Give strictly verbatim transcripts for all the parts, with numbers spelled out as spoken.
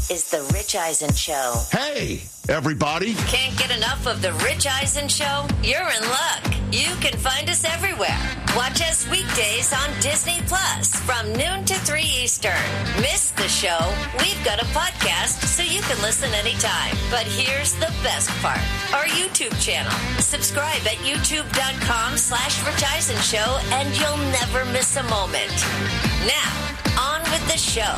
is The Rich Eisen Show. Hey, everybody. Can't get enough of The Rich Eisen Show? You're in luck. You can find us everywhere. Watch us weekdays on Disney Plus from noon to three Eastern. Miss the show? We've got a podcast so you can listen anytime. But here's the best part. Our YouTube channel. Subscribe at youtube.com slash Rich Eisen Show and you'll never miss a moment. Now, on with the show.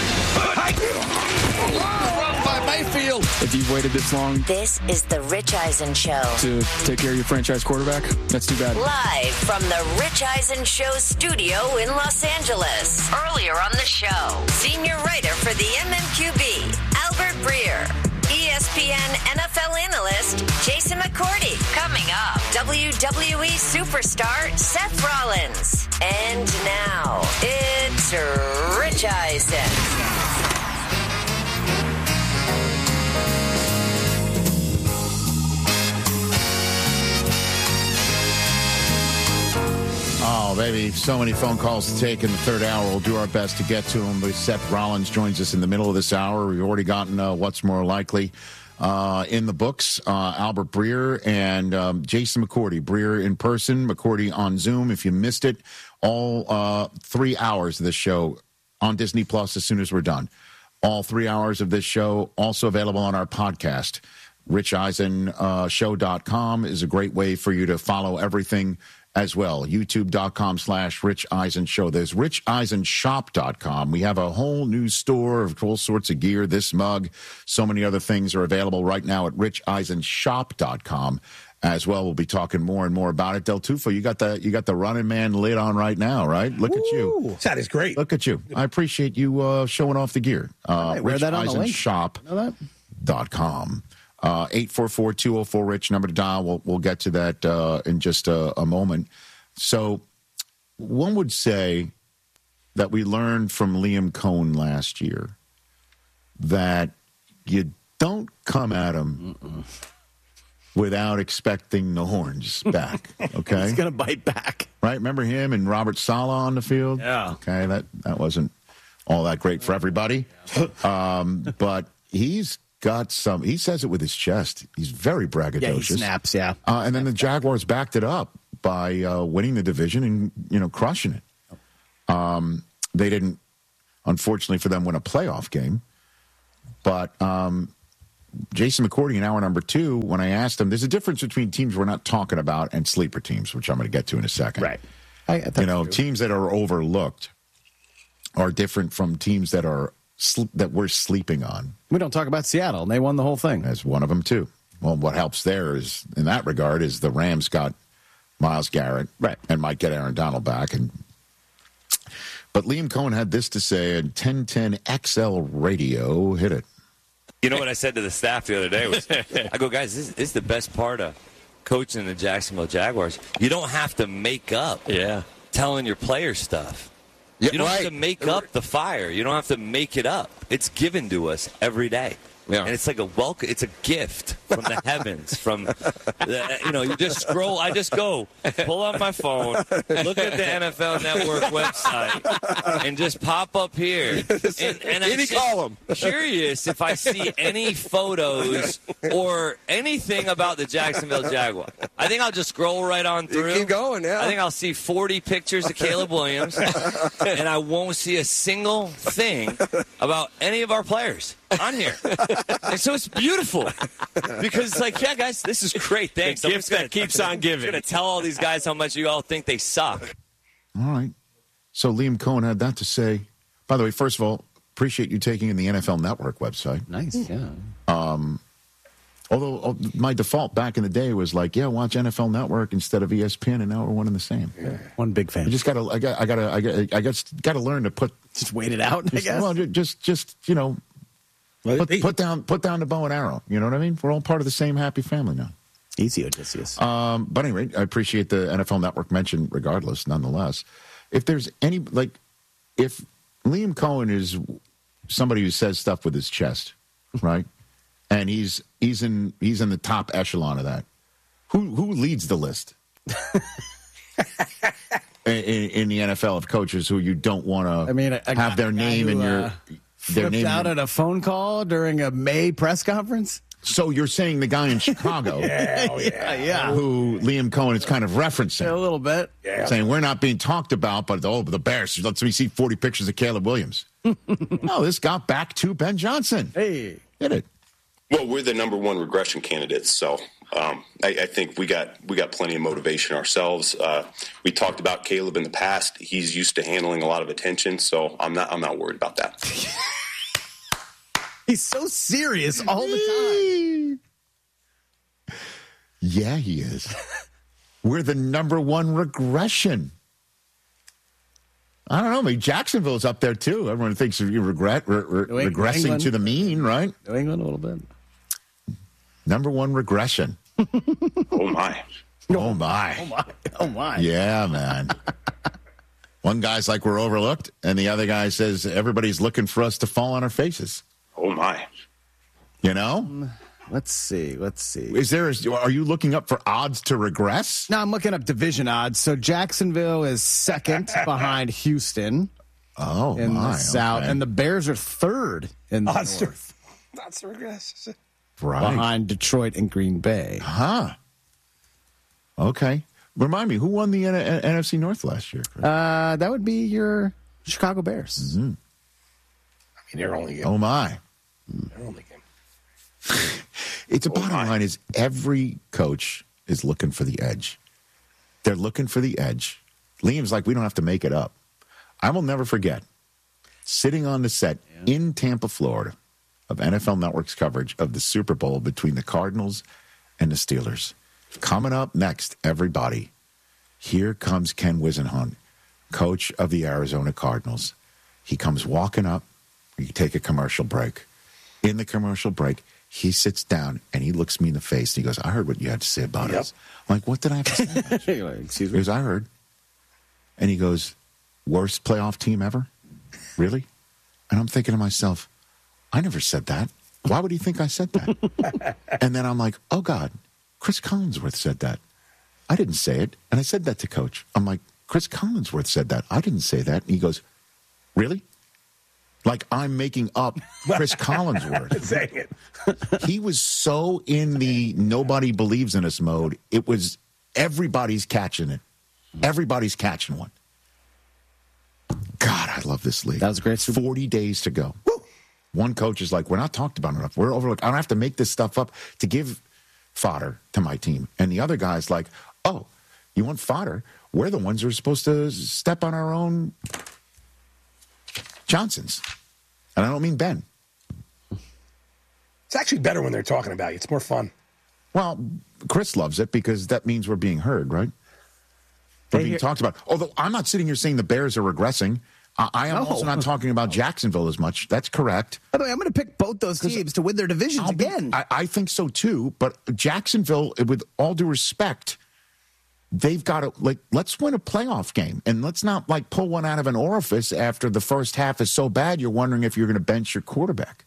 By Mayfield. If you've waited this long This is the Rich Eisen Show. to take care of your franchise quarterback, that's too bad. Live from the Rich Eisen Show studio in Los Angeles. Earlier on the show, senior writer for the M M Q B, Albert Breer. E S P N N F L analyst, Jason McCourty. Coming up, W W E superstar, Seth Rollins. And now, it's Rich Eisen. Oh, baby, so many phone calls to take in the third hour. We'll do our best to get to them. But Seth Rollins joins us in the middle of this hour. We've already gotten uh, What's More Likely uh, in the books. Uh, Albert Breer and um, Jason McCourty. Breer in person, McCourty on Zoom. If you missed it, all uh, three hours of this show on Disney Plus as soon as we're done. All three hours of this show also available on our podcast. Rich Eisen Show dot com is a great way for you to follow everything as well. YouTube.com slash Rich Eisen Show. There's Rich Eisen Shop dot com. We have a whole new store of all sorts of gear. This mug, so many other things are available right now at Rich Eisen Shop dot com as well. We'll be talking more and more about it. Del Tufo, you got the you got the Running Man lid on right now, right? Look Ooh, at you. That is great. Look at you. I appreciate you uh, showing off the gear. Uh, Rich Eisen Shop dot com. Uh, eight four four, two oh four, Rich, number to dial. We'll, we'll get to that uh, in just a, a moment. So one would say that we learned from Liam Cohen last year that you don't come at him Mm-mm. without expecting the horns back, okay? He's going to bite back. Right? Remember him and Robert Saleh on the field? Yeah. Okay, that, that wasn't all that great for everybody. um, but he's got some, he says it with his chest. He's very braggadocious. Yeah, he snaps, yeah. Uh, and then the Jaguars backed it up by uh, winning the division and, you know, crushing it. Um, they didn't, unfortunately for them, win a playoff game. But um, Jason McCourty in hour number two, when I asked him, there's a difference between teams we're not talking about and sleeper teams, which I'm going to get to in a second. Right. I, you know, true. Teams that are overlooked are different from teams that are that we're sleeping on. We don't talk about Seattle, and they won the whole thing. That's one of them, too. Well, what helps there is, in that regard, is the Rams got Myles Garrett right. and might get Aaron Donald back. And But Liam Cohen had this to say on ten ten X L Radio. Hit it. You know what I said to the staff the other day was, I go, guys, this, this is the best part of coaching the Jacksonville Jaguars. You don't have to make up yeah. telling your players stuff. Yeah, you don't right. have to make up the fire. You don't have to make it up. It's given to us every day. Yeah. And it's like a welcome. It's a gift from the heavens. From the, you know, you just scroll. I just go pull out my phone, look at the N F L Network website, and just pop up here. And, and I'm just curious if I see any photos or anything about the Jacksonville Jaguars. I think I'll just scroll right on through. You keep going, yeah. I think I'll see forty pictures of Caleb Williams, and I won't see a single thing about any of our players on here. And so it's beautiful because it's like, yeah, guys, this is great. Thanks. The gift that keeps on giving. I'm going to tell all these guys how much you all think they suck. All right. So Liam Cohen had that to say. By the way, first of all, appreciate you taking in the N F L Network website. Nice, yeah. Um, although my default back in the day was like, yeah, watch N F L Network instead of E S P N, and now we're one and the same. Yeah. One big fan. I just gotta, I got, I gotta, I got, I got, got to learn to put, just wait it out. Just, I guess. Well, just, just you know. Put, put down put down the bow and arrow. You know what I mean? We're all part of the same happy family now. Easy, Odysseus. Um, but anyway, I appreciate the N F L Network mention regardless, nonetheless. If there's any, like, if Liam Cohen is somebody who says stuff with his chest, right? And he's he's in he's in the top echelon of that. Who who leads the list? in, in the N F L of coaches who you don't want to I mean, a, a have their name who, in your uh, They're Flipped naming out him- at a phone call during a May press conference? So you're saying the guy in Chicago, yeah, oh, yeah, yeah. who Liam Cohen is kind of referencing, A little bit. Yeah. saying we're not being talked about, but oh, the Bears. Let's me see forty pictures of Caleb Williams. No, this got back to Ben Johnson. Hey. Did it? Well, we're the number one regression candidates, so um, I, I think we got we got plenty of motivation ourselves. Uh, we talked about Caleb in the past; he's used to handling a lot of attention, so I'm not I'm not worried about that. He's so serious all the time. Yeah, he is. We're the number one regression. I don't know. Maybe Jacksonville's up there too. Everyone thinks you regret re- re- New Eng- regressing England. to the mean, right? New England a little bit. Number one regression. Oh my! Oh my! Oh, my. Oh, my. Yeah, man. One guy's like we're overlooked, and the other guy says everybody's looking for us to fall on our faces. Oh my! You know? Let's see. Let's see. Is there? A, are you looking up for odds to regress? No, I'm looking up division odds. So Jacksonville is second behind Houston Oh in my! the South, okay. and the Bears are third in the Odds to, North, odds to regress. right. behind Detroit and Green Bay. Huh. Okay. Remind me, who won the N- N- NFC North last year? Chris? Uh, that would be your Chicago Bears. Mm-hmm. I mean, they're only game. Oh my! They're only game. It's a Oh, bottom my. line is every coach is looking for the edge. They're looking for the edge. Liam's like, we don't have to make it up. I will never forget sitting on the set in Tampa, Florida, of N F L Network's coverage of the Super Bowl between the Cardinals and the Steelers. Coming up next, everybody, here comes Ken Wisenhunt, coach of the Arizona Cardinals. He comes walking up. We take a commercial break. In the commercial break, he sits down and he looks me in the face. And he goes, I heard what you had to say about Yep. us. I'm like, what did I have to say about you? Excuse He goes, I heard. And he goes, worst playoff team ever? Really? And I'm thinking to myself, I never said that. Why would he think I said that? And then I'm like, oh, God, Chris Collinsworth said that. I didn't say it. And I said that to Coach. I'm like, Chris Collinsworth said that. I didn't say that. And he goes, really? Like I'm making up Chris Collinsworth. Saying it. He was so in the nobody believes in us mode. It was everybody's catching it. Everybody's catching one. God, I love this league. That was a great Super- forty days to go. One coach is like, we're not talked about enough. We're overlooked. I don't have to make this stuff up to give fodder to my team. And the other guy's like, oh, you want fodder? We're the ones who are supposed to step on our own Johnsons. And I don't mean Ben. It's actually better when they're talking about you. It's more fun. Well, Chris loves it because that means we're being heard, right? We're being hear- talked about. Although I'm not sitting here saying the Bears are regressing. I, I am No. also not talking about Jacksonville as much. That's correct. By the way, I'm going to pick both those teams to win their divisions I'll be- again. I, I think so too. But Jacksonville, with all due respect, they've got to like let's win a playoff game and let's not like pull one out of an orifice after the first half is so bad you're wondering if you're going to bench your quarterback.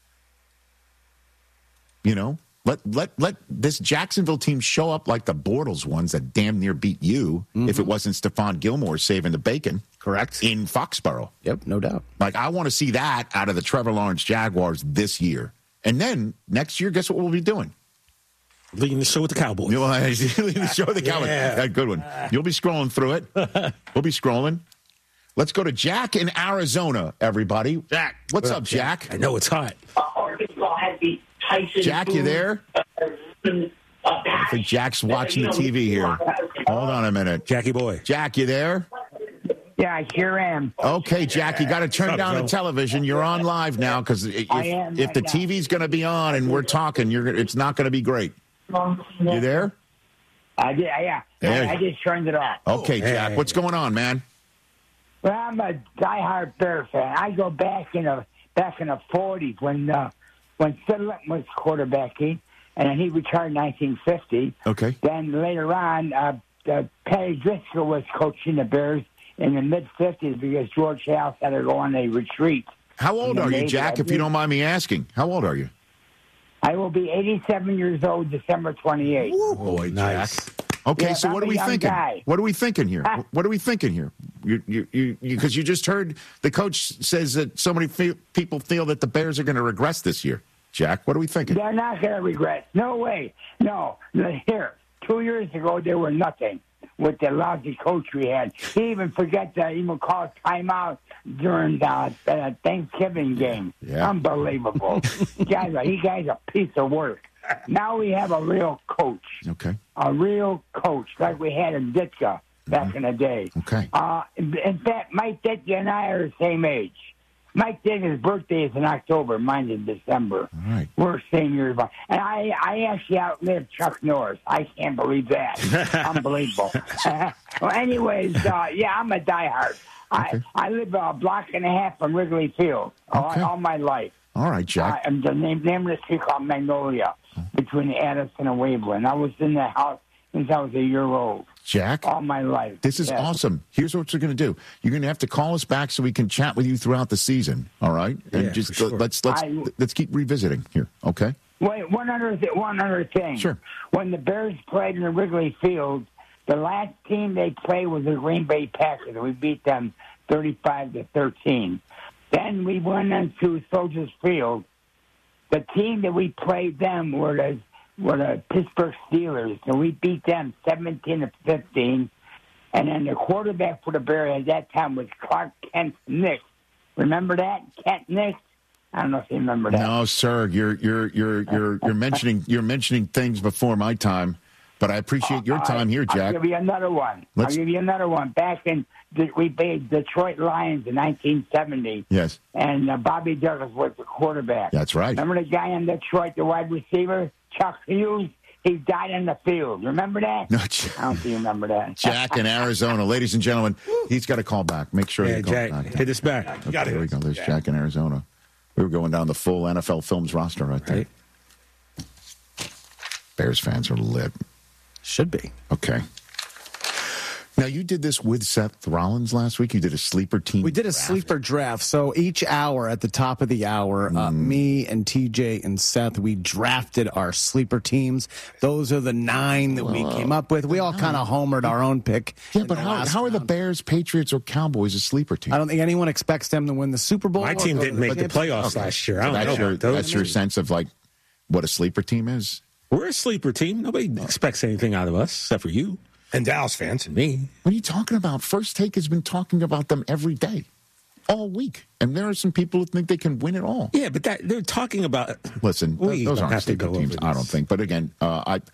You know, let let let this Jacksonville team show up like the Bortles ones that damn near beat you if it wasn't Stephon Gilmore saving the bacon. Correct. In Foxborough. Yep, no doubt. Like, I want to see that out of the Trevor Lawrence Jaguars this year. And then next year, guess what we'll be doing? Leading the show with the Cowboys. You'll the show the Cowboys. Yeah. That good one. You'll be scrolling through it. We'll be scrolling. Let's go to Jack in Arizona, everybody. Jack. What's up, Jack? I know it's hot. Arkansas had the Tyson Jack, you there? I I think Jack's watching the T V here. Hold on a minute. Jackie boy. Jack, you there? Yeah, I sure am. Okay, Jack, you got to turn What's up, down Joe? the television. You're on live now because if, I am if the right now. T V's going to be on and we're talking, you're it's not going to be great. You there? I did, yeah. There. I, I just turned it off. Okay, hey. Jack, what's going on, man? Well, I'm a diehard Bear fan. I go back in the back in the forties when uh, when Sid Linton was quarterbacking, and then he retired in nineteen fifty. Okay. Then later on, uh, uh, Patty Driscoll was coaching the Bears in the mid fifties because George House had to go on a retreat. How old In the are you, Navy, Jack, I if you think. don't mind me asking? How old are you? I will be eighty-seven years old December twenty-eighth. Boy, Nice. Jack. Okay, Yeah, so I'm what are a we young thinking? guy. What are we thinking here? Huh? What are we thinking here? You, you, you, because you, you just heard the coach says that so many fe- people feel that the Bears are going to regress this year. Jack, what are we thinking? They're not going to regret. No way. No. Here, two years ago, they were nothing with the lousy coach we had. He even forgot to even call timeout during the, the Thanksgiving game. Yeah. Unbelievable. guys, he guy's a piece of work. Now we have a real coach. Okay. A real coach like we had in Ditka back Mm-hmm. in the day. Okay. Uh, in fact, Mike Ditka and I are the same age. Mike Ditka's birthday is in October. Mine's in December. All right. We're same years. And I, I actually outlived Chuck Norris. I can't believe that. Unbelievable. well, anyways, uh, yeah, I'm a diehard. Okay. I, I live a block and a half from Wrigley Field all, Okay. all my life. All right, Jack. Uh, and the name, name of the street called Magnolia between Addison and Waveland. I was in the house since I was a year old. Jack, All my life. this is Yes. awesome. Here's what you're going to do. You're going to have to call us back so we can chat with you throughout the season. All right, and Yeah, just for sure. let's let's I- let's keep revisiting here. Okay. Wait, one other th- one other thing. Sure. When the Bears played in the Wrigley Field, the last team they played was the Green Bay Packers. We beat them thirty-five to thirteen. Then we went into Soldiers Field. The team that we played them were the were the Pittsburgh Steelers, and we beat them seventeen to fifteen. And then the quarterback for the Bears at that time was Clark Kent Nix. Remember that, Kent Nix? I don't know if you remember that. No, sir. You're you're you're you're you're mentioning you're mentioning things before my time, but I appreciate your time here, I'll Jack. give you another one. Let's- I'll give you another one. Back in the, we played Detroit Lions in nineteen seventy, Yes, and uh, Bobby Douglas was the quarterback. that's right. Remember the guy in Detroit, the wide receiver, Chuck Hughes? He died in the field. Remember that? No, I don't think you remember that. Jack in Arizona, ladies and gentlemen, he's got to call back. Make sure Yeah, he calls Jack, back. hit us back. Okay, Got there we it. go. There's Jack in Arizona. We were going down the full N F L Films roster right there. Right. Bears fans are lit. Should be. Okay. Now, you did this with Seth Rollins last week. You did a sleeper team. We did a draft. sleeper draft. So each hour, at the top of the hour, uh, Mm. me and T J and Seth, we drafted our sleeper teams. Those are the nine that we came up with. We all kind of homered our own pick. Yeah, in but the how, last how are the round. Bears, Patriots, or Cowboys a sleeper team? I don't think anyone expects them to win the Super Bowl. My or team go to didn't make the championship. playoffs last year. I So don't that's know your, about those. that's your sense of like what a sleeper team is? We're a sleeper team. Nobody expects anything out of us except for you and Dallas fans and me. What are you talking about? First Take has been talking about them every day, all week. And there are some people who think they can win it all. Yeah, but that they're talking about. Listen, We those don't aren't have to sleeper go teams, over I don't these. think. But again, uh, I